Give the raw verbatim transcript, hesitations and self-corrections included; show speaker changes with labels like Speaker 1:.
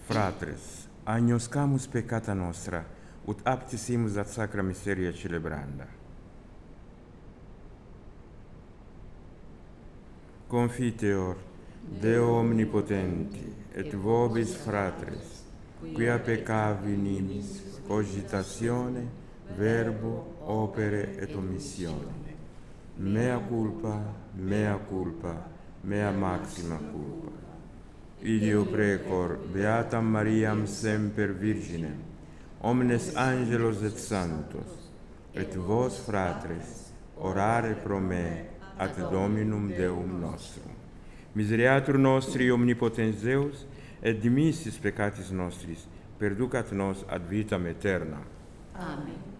Speaker 1: Fratres, agnoscamus peccata nostra, ut aptissimus ad sacra miseria celebranda. Confiteor, Deo omnipotenti, et vobis fratres, quia peccavi nimis, cogitatione, verbo, opere et omissione. Mea culpa, mea culpa, mea maxima culpa. Ideo precor beatam Mariam semper Virginem, omnes angelos et sanctos, et vos fratres, orare pro me ad Dominum Deum nostrum. Misereatur nostri omnipotens Deus, et dimissis peccatis nostris, perducat nos ad vitam aeternam.
Speaker 2: Amen.